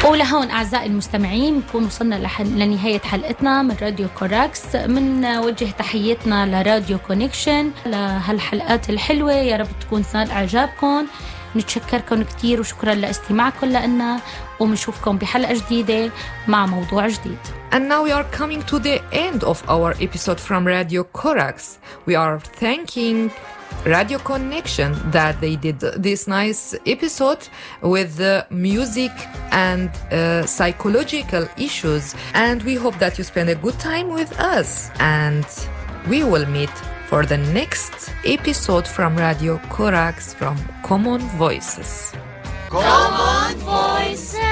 ولهون أعزائي المستمعين نكون وصلنا لنهاية حلقتنا من راديو كوراكس. من وجه تحياتنا لراديو كونيكشن لهالحلقات الحلوة، يا رب تكون تنال إعجابكم. نتشكركم كتير وشكرا لاستماعكم لنا، ومنشوفكم بحلقة جديدة مع موضوع جديد. And now we are coming to the end of our episode from Radio Corax. We are thanking Radio Connection that they did this nice episode with the music and psychological issues. And we hope that you spend a good time with us. And we will meet for the next episode from Radio Corax from Common Voices. Common Voices!